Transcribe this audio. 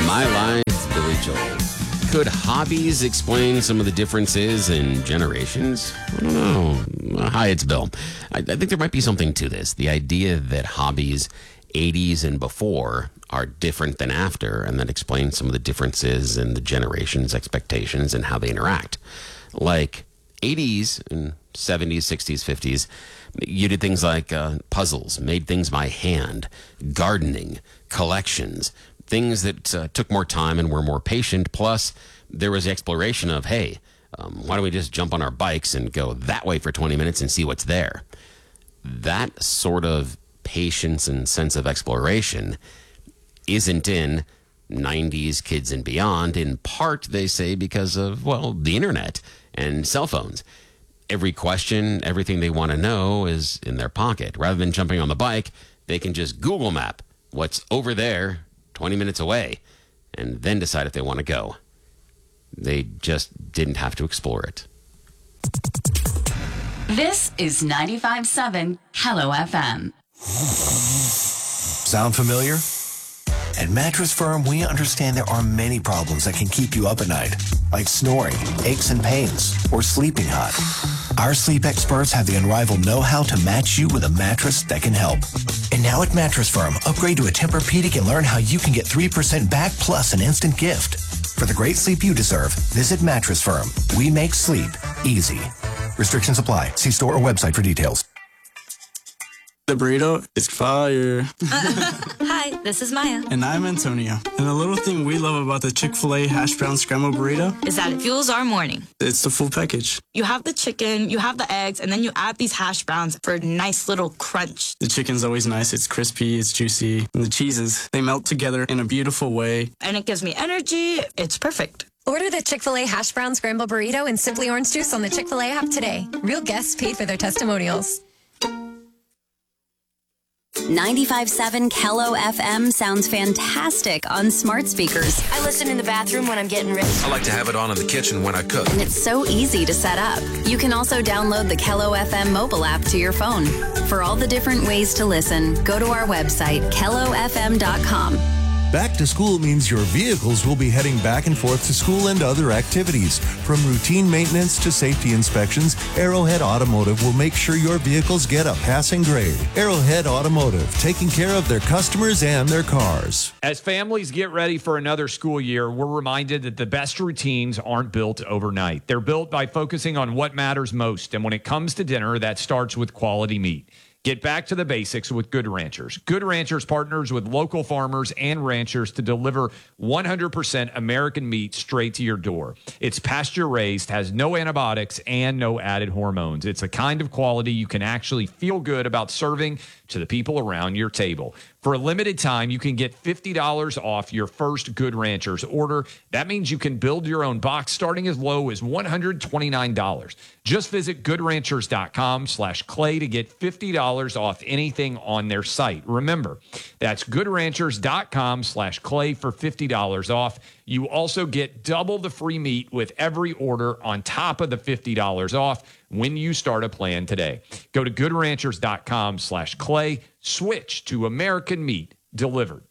My Life, Billy Joel. Could hobbies explain some of the differences in generations? I don't know. Hi, it's Bill. I think there might be something to this. The idea that hobbies 80s and before are different than after, and that explains some of the differences in the generations' expectations and how they interact. Like 80s and 70s, 60s, 50s, you did things like puzzles, made things by hand, gardening, collections, things that took more time and were more patient. Plus, there was the exploration of, hey, why don't we just jump on our bikes and go that way for 20 minutes and see what's there? That sort of patience and sense of exploration isn't in 90s kids and beyond, in part, they say, because of, well, the internet and cell phones. Every question, everything they want to know is in their pocket. Rather than jumping on the bike, they can just Google map what's over there 20 minutes away and then decide if they want to go. They just didn't have to explore it. This is 95.7 Hello FM. Sound familiar? At Mattress Firm, we understand there are many problems that can keep you up at night, like snoring, aches and pains, or sleeping hot. Our sleep experts have the unrivaled know-how to match you with a mattress that can help. And now at Mattress Firm, upgrade to a Tempur-Pedic and learn how you can get 3% back plus an instant gift. For the great sleep you deserve, visit Mattress Firm. We make sleep easy. Restrictions apply. See store or website for details. The burrito is fire. Hi, this is Maya. And I'm Antonio. And the little thing we love about the Chick-fil-A hash brown scrambled burrito is that it fuels our morning. It's the full package. You have the chicken, you have the eggs, and then you add these hash browns for a nice little crunch. The chicken's always nice. It's crispy, it's juicy. And the cheeses, they melt together in a beautiful way. And it gives me energy. It's perfect. Order the Chick-fil-A hash brown scrambled burrito and Simply Orange Juice on the Chick-fil-A app today. Real guests paid for their testimonials. 95.7 Kello FM sounds fantastic on smart speakers. I listen in the bathroom when I'm getting ready. I like to have it on in the kitchen when I cook. And it's so easy to set up. You can also download the Kello FM mobile app to your phone. For all the different ways to listen, go to our website, kellofm.com. Back to school means your vehicles will be heading back and forth to school and other activities. From routine maintenance to safety inspections, Arrowhead Automotive will make sure your vehicles get a passing grade. Arrowhead Automotive, taking care of their customers and their cars. As families get ready for another school year, we're reminded that the best routines aren't built overnight. They're built by focusing on what matters most. And when it comes to dinner, that starts with quality meat. Get back to the basics with Good Ranchers. Good Ranchers partners with local farmers and ranchers to deliver 100% American meat straight to your door. It's pasture-raised, has no antibiotics, and no added hormones. It's a kind of quality you can actually feel good about serving to the people around your table. For a limited time, you can get $50 off your first Good Ranchers order. That means you can build your own box starting as low as $129. Just visit goodranchers.com/clay to get $50 off anything on their site. Remember, that's goodranchers.com/clay for $50 off. You also get double the free meat with every order on top of the $50 off when you start a plan today. Go to goodranchers.com/clay. Switch to American meat delivered.